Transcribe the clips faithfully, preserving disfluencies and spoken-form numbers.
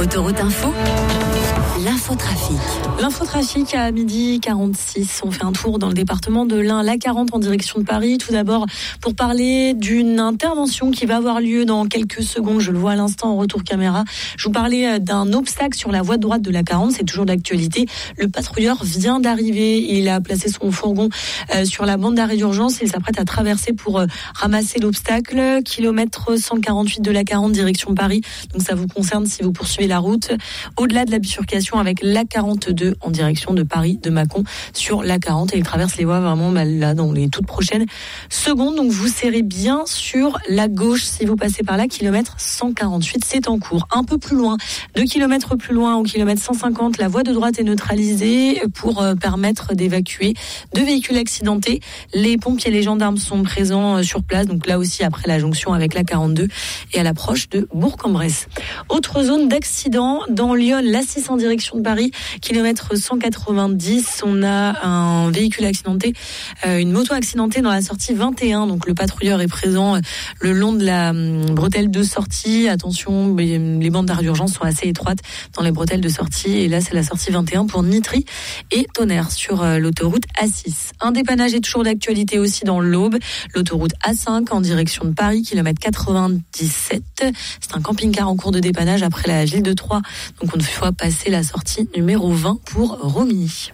Autoroute Info, l'infotrafic. L'infotrafic à midi quarante-six. On fait un tour dans le département de l'Ain, l'A quarante en direction de Paris. Tout d'abord, pour parler d'une intervention qui va avoir lieu dans quelques secondes. Je le vois à l'instant en retour caméra. Je vous parlais d'un obstacle sur la voie de droite de l'A quarante. C'est toujours d'actualité. Le patrouilleur vient d'arriver. Il a placé son fourgon sur la bande d'arrêt d'urgence. Il s'apprête à traverser pour ramasser l'obstacle. Kilomètre cent quarante-huit de l'A quarante, direction Paris. Donc ça vous concerne si vous poursuivez la route. Au-delà de la bifurcation avec l'A quarante-deux en direction de Paris, de Mâcon, sur l'A quarante. Et il traverse les voies vraiment mal là, dans les toutes prochaines secondes. Donc vous serrez bien sur la gauche si vous passez par là. Kilomètre cent quarante-huit, c'est en cours. Un peu plus loin, deux kilomètres plus loin, au kilomètre cent cinquante, la voie de droite est neutralisée pour permettre d'évacuer deux véhicules accidentés. Les pompiers et les gendarmes sont présents sur place. Donc là aussi, après la jonction avec l'A quarante-deux et à l'approche de Bourg-en-Bresse. Autre zone d'accident dans Lyon, l'A six en direction de Paris, kilomètre cent quatre-vingt-dix. On a un véhicule accidenté, euh, une moto accidentée dans la sortie vingt et un. Donc le patrouilleur est présent le long de la bretelle de sortie. Attention, les bandes d'arrêt d'urgence sont assez étroites dans les bretelles de sortie. Et là, c'est la sortie vingt et un pour Nitry et Tonnerre sur l'autoroute A six. Un dépannage est toujours d'actualité aussi dans l'Aube. L'autoroute A cinq en direction de Paris, kilomètre quatre-vingt-dix-sept. C'est un camping-car en cours de dépannage après la ville de Troyes. Donc on doit passer la sortie numéro vingt pour Romilly.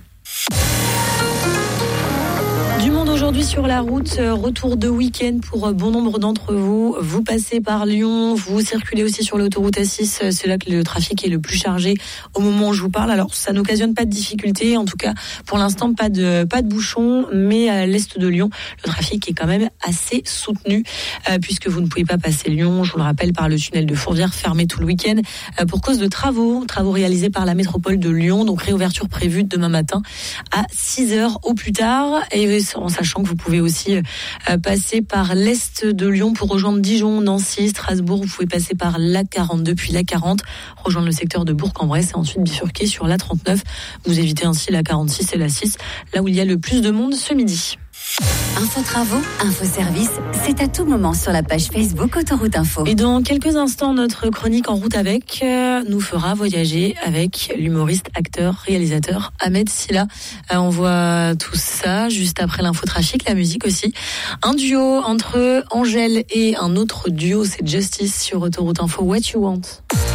Du monde aujourd'hui sur la route, retour de week-end pour bon nombre d'entre vous. Vous passez par Lyon, vous circulez aussi sur l'autoroute A six, c'est là que le trafic est le plus chargé au moment où je vous parle. Alors ça n'occasionne pas de difficultés, en tout cas pour l'instant pas de pas de bouchons, mais à l'est de Lyon, le trafic est quand même assez soutenu euh, puisque vous ne pouvez pas passer Lyon, je vous le rappelle, par le tunnel de Fourvière fermé tout le week-end euh, pour cause de travaux, travaux réalisés par la métropole de Lyon, donc réouverture prévue demain matin à six heures au plus tard. Et en sachant que vous pouvez aussi euh, passer par l'est de Lyon pour rejoindre Dijon, Nancy, Strasbourg. Vous pouvez passer par l'A quarante-deux puis l'A quarante, rejoindre le secteur de Bourg-en-Bresse et ensuite bifurquer sur l'A trente-neuf. Vous évitez ainsi l'A quarante-six et l'A six, là où il y a le plus de monde ce midi. Info travaux, info service, c'est à tout moment sur la page Facebook Autoroute Info. Et dans quelques instants, notre chronique En route avec euh, nous fera voyager avec l'humoriste, acteur, réalisateur Ahmed Silla. Euh, on voit tout ça juste après l'infotrafic, la musique aussi. Un duo entre Angèle et un autre duo, c'est Justice sur Autoroute Info. What You Want.